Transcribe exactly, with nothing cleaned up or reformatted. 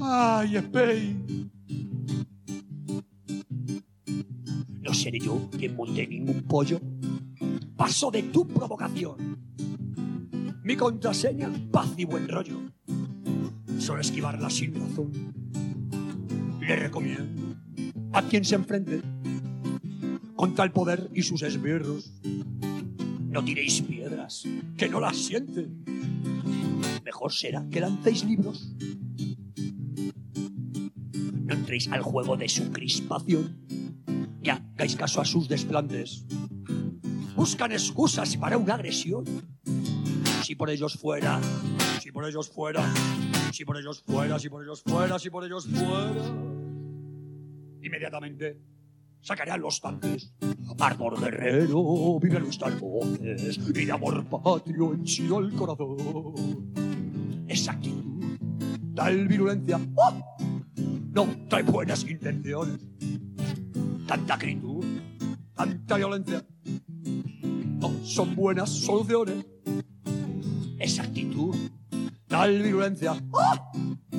¡Ay, Spain! No seré yo quien monte ningún pollo. Paso de tu provocación. Mi contraseña, paz y buen rollo. Solo esquivarla sin razón. Le recomiendo a quien se enfrente contra el poder y sus esbirros. No tiréis piedras, que no las sienten. Mejor será que lancéis libros. No entréis al juego de su crispación, ni hagáis caso a sus desplantes. Buscan excusas para una agresión. Si por ellos fuera, si por ellos fuera, si por ellos fuera, si por ellos fuera, si por ellos fuera, inmediatamente sacarían los tanques. Ardor guerrero, vive nuestras voces, y de amor patrio henchido el corazón. Esa actitud, tal virulencia, ¡oh! No trae buenas intenciones. Tanta acritud, tanta violencia, no son buenas soluciones. Esa actitud, tal virulencia, ¡oh!